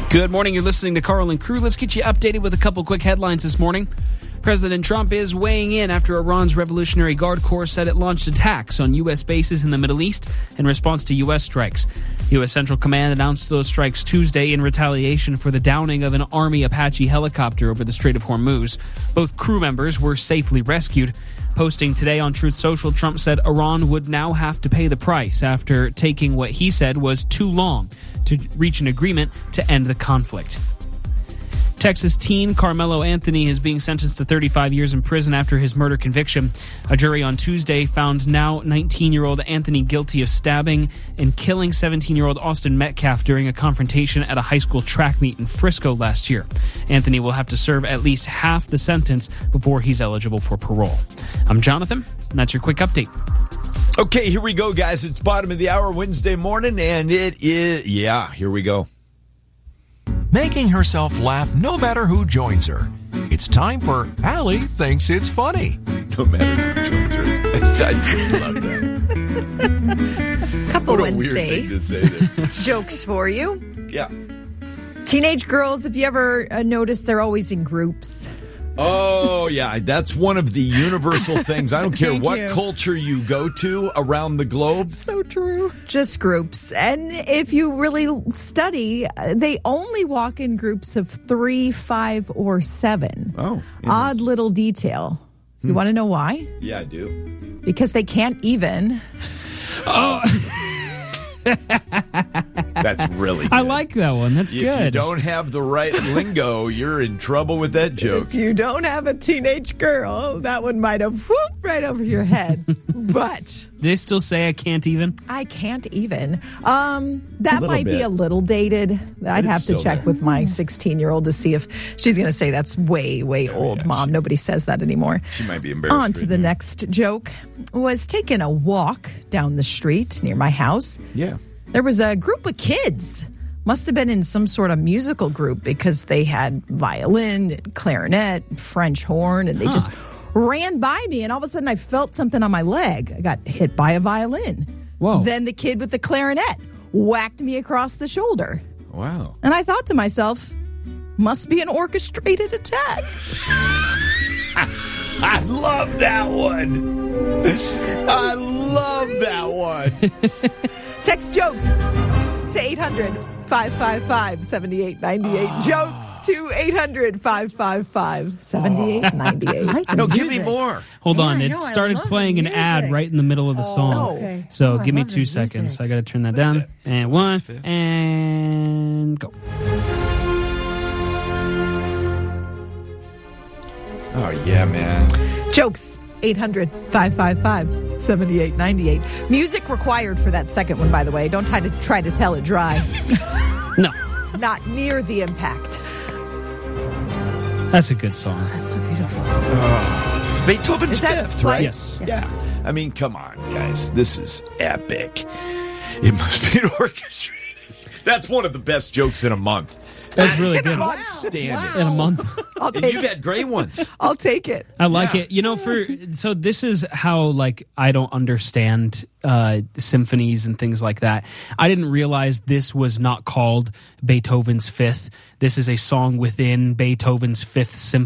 Good morning. You're listening to Carl and Crew. Let's get you updated with a couple quick headlines this morning. President Trump is weighing in after Iran's Revolutionary Guard Corps said it launched attacks on U.S. bases in the Middle East in response to U.S. strikes. U.S. Central Command announced those strikes Tuesday in retaliation for the downing of an Army Apache helicopter over the Strait of Hormuz. Both crew members were safely rescued. Posting today on Truth Social, Trump said Iran would now have to pay the price after taking what he said was too long to reach an agreement to end the conflict. Texas teen Carmelo Anthony is being sentenced to 35 years in prison after his murder conviction. A jury on Tuesday found now 19-year-old Anthony guilty of stabbing and killing 17-year-old Austin Metcalf during a confrontation at a high school track meet in Frisco last year. Anthony will have to serve at least half the sentence before he's eligible for parole. I'm Jonathan, and that's your quick update. Okay, here we go, guys. It's bottom of the hour Wednesday morning, and it is, here we go. Making herself laugh no matter who joins her. It's time for Allie Thinks It's Funny. No matter who joins her. I just love that. Couple what a Wednesday weird thing to say there. jokes for you. Yeah. Teenage girls, if you ever notice, they're always in groups. Oh, yeah. That's one of the universal things. I don't care Thank what you. culture you go to around the globe. So true. Just groups. And if you really study, they only walk in groups of 3, 5, or 7. Oh. Odd little detail. You want to know why? Yeah, I do. Because they can't even. Oh, That's really good. I like that one. That's If good. you don't have the right lingo, you're in trouble with that joke. If you don't have a teenage girl, that one might have whooped right over your head. But Do they still say I can't even? I can't even. That might be bit. a little dated. I'd it's have to still check there. with my 16-year-old to see if she's going to say that's way, way old, yeah, Mom. Nobody says that anymore. She might be embarrassed. On to the next joke. Was taking a walk down the street near my house. Yeah. There was a group of kids. Must have been in some sort of musical group because they had violin, clarinet, French horn, and they just ran by me. And all of a sudden I felt something on my leg. I got hit by a violin. Whoa. Then the kid with the clarinet whacked me across the shoulder. Wow. And I thought to myself, must be an orchestrated attack. I love that one. I love that one. Text jokes to 800-555-7898. Jokes to 800-555-7898. No, give me more. Hold on. I It know, I started love playing the an ad music. right in the middle of the song. okay. So I give me love the 2 seconds. music. I got to turn that down. And 1, and go. Oh, yeah, man. Jokes, 800-555-7898. Music required for that second one, by the way. Don't try to tell it dry. No. Not near the impact. That's a good song. That's so beautiful. It's Beethoven's Is that Fifth, like- right? Yes. Yeah. I mean, come on, guys. This is epic. It must be orchestrated. That's one of the best jokes in a month. That's really good. Outstanding. In a month. I'll And take you've it. had great ones. I'll take it. I like it. You know, so this is how, like, I don't understand symphonies and things like that. I didn't realize this was not called Beethoven's Fifth. This is a song within Beethoven's Fifth Symphony.